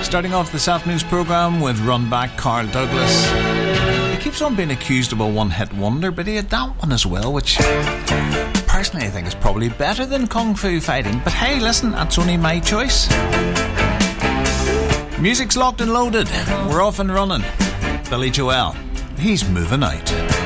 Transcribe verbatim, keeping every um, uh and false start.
Starting off this afternoon's programme with Run Back, Carl Douglas. He keeps on being accused of a one-hit wonder, but he had that one as well, which personally I think is probably better than Kung Fu Fighting. But hey, listen, that's only my choice. Music's locked and loaded. We're off and running. Billy Joel, he's moving out.